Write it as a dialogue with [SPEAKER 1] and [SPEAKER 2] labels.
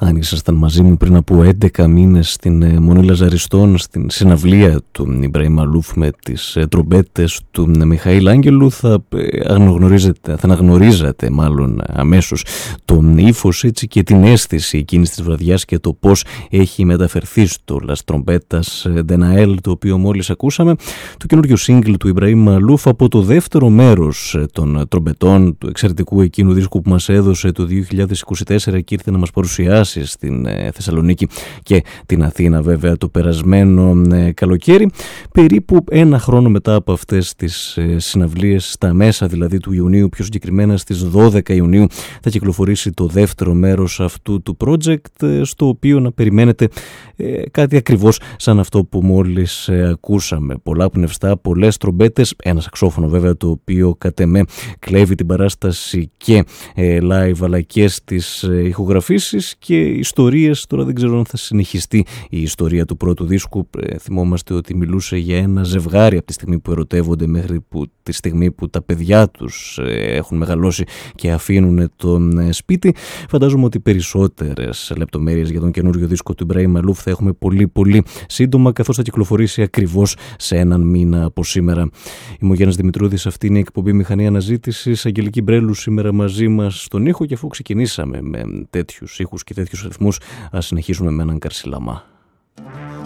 [SPEAKER 1] Αν ήσασταν μαζί μου πριν από 11 μήνες στην Μονή Λαζαριστών, στην συναυλία του Ιμπραήμ Μαλούφ με τις τρομπέτες του Μιχαήλ Άγγελου, θα αναγνωρίζατε μάλλον αμέσως τον ύφος έτσι και την αίσθηση εκείνης της βραδιάς και το πώς έχει μεταφερθεί στο Las Trompetas de Nael, το οποίο μόλις ακούσαμε, το καινούριο single του Ιμπραήμ Μαλούφ από το δεύτερο μέρος των τρομπετών του εξαιρετικού εκείνου δίσκου που μας έδωσε το 2024 και ήρθε να μας παρουσιάσει στην Θεσσαλονίκη και την Αθήνα βέβαια το περασμένο καλοκαίρι. Περίπου ένα χρόνο μετά από αυτές τις συναυλίες, στα μέσα δηλαδή του Ιουνίου, πιο συγκεκριμένα στις 12 Ιουνίου, θα κυκλοφορήσει το δεύτερο μέρος αυτού του project, στο οποίο να περιμένετε κάτι ακριβώς σαν αυτό που μόλις ακούσαμε. Πολλά πνευστά, πολλές τρομπέτες, ένα σαξόφωνο βέβαια το οποίο κατ' εμέ κλέβει την παράσταση και live αλλά και στις ηχογραφήσεις και ιστορίες. Τώρα δεν ξέρω αν θα συνεχιστεί η ιστορία του πρώτου δίσκου. Θυμόμαστε ότι μιλούσε για ένα ζευγάρι από τη στιγμή που ερωτεύονται μέχρι τη στιγμή που τα παιδιά τους έχουν μεγαλώσει και αφήνουν τον σπίτι. Φαντάζομαι ότι περισσότερες λεπτομέρειες για τον καινούριο δίσκο του Ιμπραήμ Μαλούφ θα έχουμε πολύ πολύ σύντομα, καθώς θα κυκλοφορήσει ακριβώς σε έναν μήνα από σήμερα. Είμαι ο Γιάννης Δημητρούδης, αυτή είναι η εκπομπή Μηχανή Αναζήτησης. Αγγελική Μπρέλου σήμερα μαζί μας στον ήχο, και αφού ξεκινήσαμε με τέτοιους ήχους και τέτοιους ρυθμούς, ας συνεχίσουμε με έναν Καρσιλαμά.